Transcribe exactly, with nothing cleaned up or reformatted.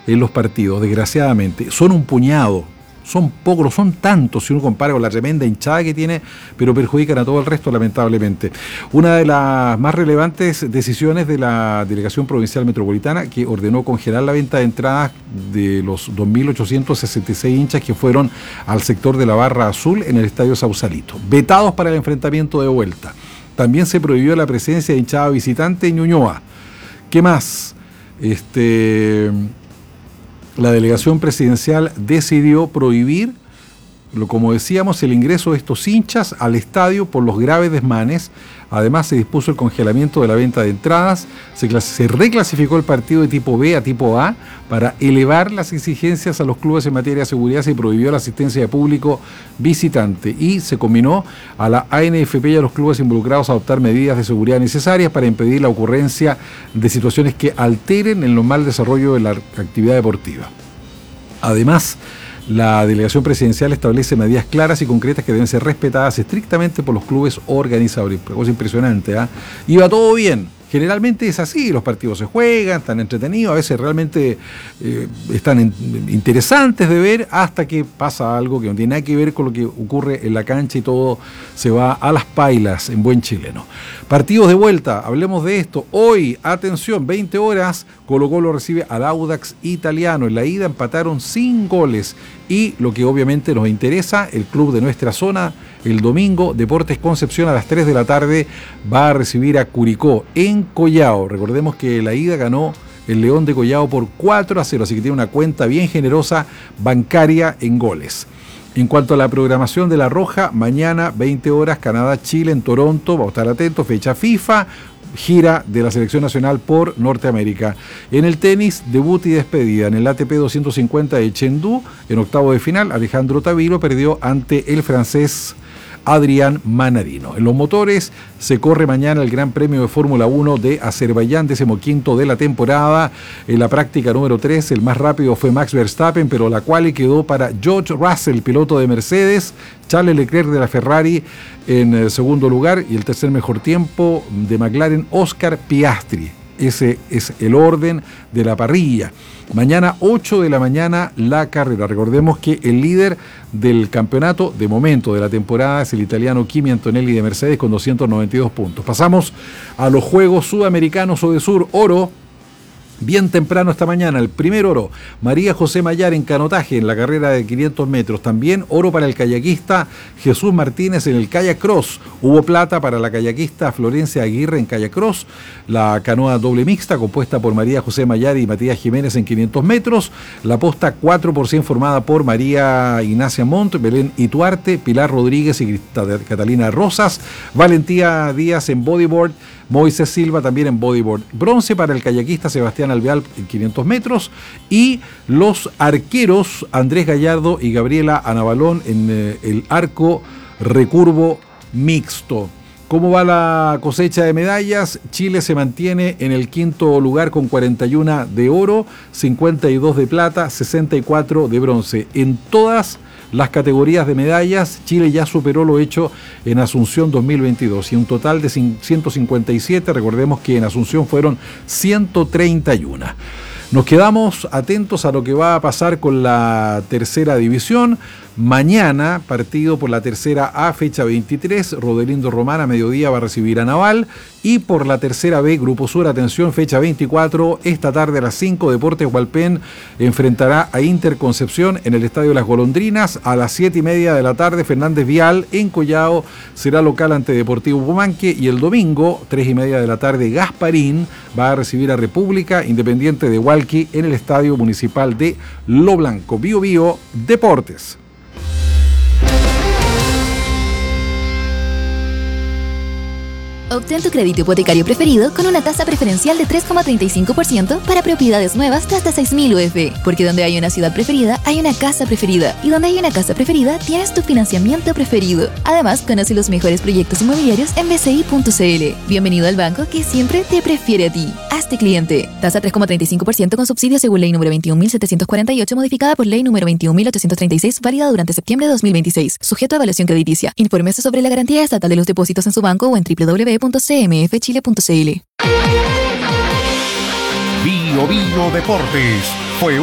en los partidos, desgraciadamente. Son un puñado. Son pocos, no son tantos si uno compara con la tremenda hinchada que tiene, pero perjudican a todo el resto, lamentablemente. Una de las más relevantes decisiones de la Delegación Provincial Metropolitana, que ordenó congelar la venta de entradas de los dos mil ochocientos sesenta y seis hinchas que fueron al sector de la Barra Azul en el Estadio Sausalito, vetados para el enfrentamiento de vuelta. También se prohibió la presencia de hinchada visitante en Ñuñoa. ¿Qué más? Este... La delegación presidencial decidió prohibir, como decíamos, el ingreso de estos hinchas al estadio por los graves desmanes. Además, se dispuso el congelamiento de la venta de entradas, se, clas- se reclasificó el partido de tipo B a tipo A para elevar las exigencias a los clubes en materia de seguridad. Se prohibió la asistencia de público visitante y se combinó a la A N F P y a los clubes involucrados a adoptar medidas de seguridad necesarias para impedir la ocurrencia de situaciones que alteren el normal desarrollo de la actividad deportiva. Además, la delegación presidencial establece medidas claras y concretas que deben ser respetadas estrictamente por los clubes organizadores. Cosa impresionante, ¿eh? Y va todo bien. Generalmente es así, los partidos se juegan, están entretenidos, a veces realmente eh, están en, interesantes de ver, hasta que pasa algo que no tiene nada que ver con lo que ocurre en la cancha y todo se va a las pailas en buen chileno. Partidos de vuelta, hablemos de esto. Hoy, atención, veinte horas, Colo-Colo recibe al Audax Italiano. En la ida empataron sin goles y lo que obviamente nos interesa, el club de nuestra zona, el domingo, Deportes Concepción a las tres de la tarde va a recibir a Curicó en Collao. Recordemos que la ida ganó el León de Collao por cuatro a cero, así que tiene una cuenta bien generosa bancaria en goles. En cuanto a la programación de La Roja, mañana veinte horas, Canadá-Chile en Toronto, vamos a estar atentos, fecha FIFA, gira de la selección nacional por Norteamérica. En el tenis, debut y despedida. En el A T P doscientos cincuenta de Chengdu, en octavo de final, Alejandro Tavilo perdió ante el francés Adrián Manarino. En los motores se corre mañana el Gran Premio de Fórmula uno de Azerbaiyán, decimoquinto de la temporada. En la práctica número tres, el más rápido fue Max Verstappen, pero la quali quedó para George Russell, piloto de Mercedes, Charles Leclerc de la Ferrari en el segundo lugar y el tercer mejor tiempo de McLaren, Oscar Piastri. Ese es el orden de la parrilla. Mañana ocho de la mañana la carrera. Recordemos que el líder del campeonato de momento de la temporada es el italiano Kimi Antonelli de Mercedes con doscientos noventa y dos puntos. Pasamos a los Juegos Sudamericanos Odesur Oro. Bien temprano esta mañana, el primer oro, María José Mayar en canotaje en la carrera de quinientos metros. También oro para el kayakista Jesús Martínez en el kayak cross. Hubo plata para la kayakista Florencia Aguirre en kayak cross. La canoa doble mixta compuesta por María José Mayar y Matías Jiménez en quinientos metros. La posta cuatro por cien formada por María Ignacia Montt, Belén Ituarte, Pilar Rodríguez y Catalina Rosas. Valentía Díaz en bodyboard. Moisés Silva también en bodyboard. Bronce para el kayakista Sebastián Alvear en quinientos metros. Y los arqueros Andrés Gallardo y Gabriela Anabalón en eh, el arco recurvo mixto. ¿Cómo va la cosecha de medallas? Chile se mantiene en el quinto lugar con cuarenta y uno de oro, cincuenta y dos de plata, sesenta y cuatro de bronce. En todas las categorías de medallas, Chile ya superó lo hecho en Asunción dos mil veintidós y un total de ciento cincuenta y siete, recordemos que en Asunción fueron ciento treinta y uno. Nos quedamos atentos a lo que va a pasar con la tercera división. Mañana, partido por la tercera A, fecha veintitrés, Rodelindo Román a mediodía va a recibir a Naval. Y por la tercera B, Grupo Sur, atención, fecha veinticuatro, esta tarde a las cinco, Deportes Hualpén enfrentará a Interconcepción en el Estadio Las Golondrinas. A las siete y media de la tarde, Fernández Vial en Collao será local ante Deportivo Pumanque. Y el domingo, tres y media de la tarde, Gasparín va a recibir a República Independiente de Hualqui en el Estadio Municipal de Lo Blanco. Bio Bio Deportes. Obtén tu crédito hipotecario preferido con una tasa preferencial de tres coma treinta y cinco por ciento para propiedades nuevas de hasta seis mil U F. Porque donde hay una ciudad preferida, hay una casa preferida. Y donde hay una casa preferida, tienes tu financiamiento preferido. Además, conoce los mejores proyectos inmobiliarios en b c i punto c l. Bienvenido al banco que siempre te prefiere a ti. Hazte cliente. Tasa tres coma treinta y cinco por ciento con subsidio según ley número veintiún mil setecientos cuarenta y ocho, modificada por ley número veintiún mil ochocientos treinta y seis, válida durante septiembre de dos mil veintiséis. Sujeto a evaluación crediticia. Infórmese sobre la garantía estatal de los depósitos en su banco o en w w w punto c m f chile punto c l. Bio Bio Deportes fue